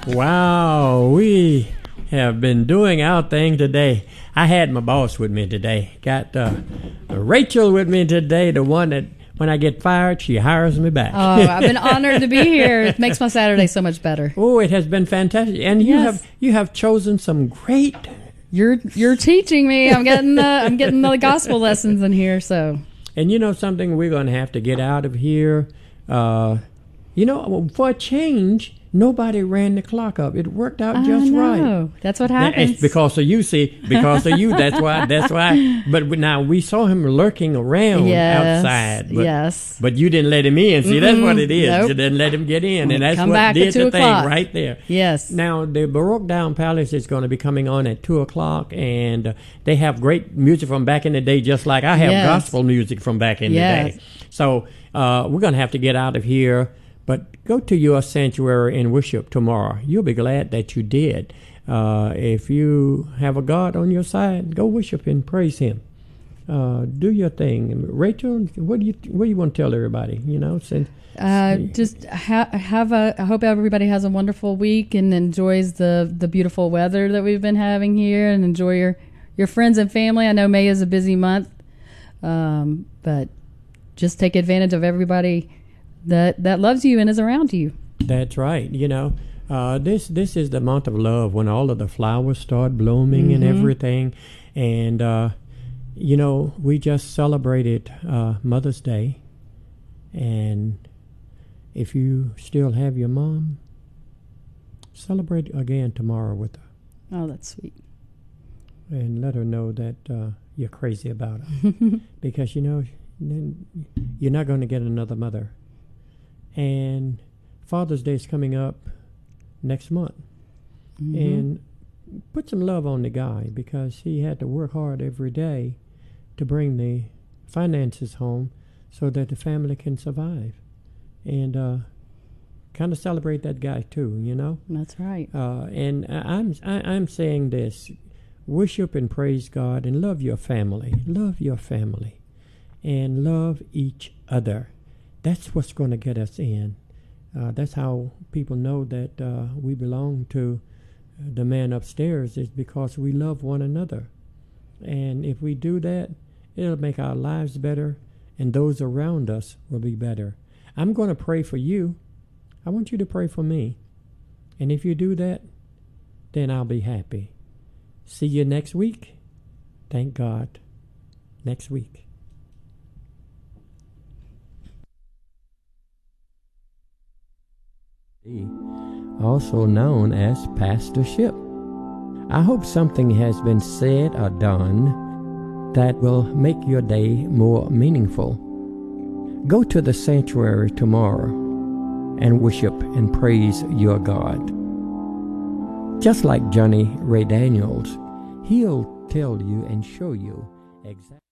Wow, we have been doing our thing today. I had my boss with me today. Got Rachel with me today, the one that when I get fired, she hires me back. Oh, I've been honored to be here. It makes my Saturday so much better. Oh, it has been fantastic. And you have chosen some great. You're teaching me. I'm getting the gospel lessons in here. So. And you know something, we're going to have to get out of here. For a change, nobody ran the clock up. It worked out just right. That's what happens. It's because of you, see. Because of you. That's why. But now we saw him lurking around outside. But you didn't let him in. See, that's what it is. Nope. You didn't let him get in. And that's Come what back did at 2 the thing o'clock. right there. Yes. Now, the Baroque Down Palace is going to be coming on at 2 o'clock. And they have great music from back in the day, just like I have gospel music from back in the day. So we're going to have to get out of here. But go to your sanctuary and worship tomorrow. You'll be glad that you did. If you have a God on your side, go worship and praise Him. Do your thing. Rachel, what do you want to tell everybody? I hope everybody has a wonderful week and enjoys the beautiful weather that we've been having here, and enjoy your friends and family. I know May is a busy month, but just take advantage of everybody that loves you and is around you. That's right. This is the month of love, when all of the flowers start blooming and everything. And we just celebrated Mother's Day, and if you still have your mom, celebrate again tomorrow with her. Oh, that's sweet. And let her know that you're crazy about her. Because then you're not going to get another mother. And Father's Day is coming up next month. And put some love on the guy, because he had to work hard every day to bring the finances home so that the family can survive. And kind of celebrate that guy too, That's right. And I'm saying this: worship and praise God, and love your family. Love your family, and love each other. That's what's going to get us in. That's how people know that we belong to the man upstairs, is because we love one another. And if we do that, it'll make our lives better, and those around us will be better. I'm going to pray for you. I want you to pray for me. And if you do that, then I'll be happy. See you next week. Thank God. Next week. Also known as pastorship. I hope something has been said or done that will make your day more meaningful. Go to the sanctuary tomorrow and worship and praise your God. Just like Johnny Ray Daniels, he'll tell you and show you exactly.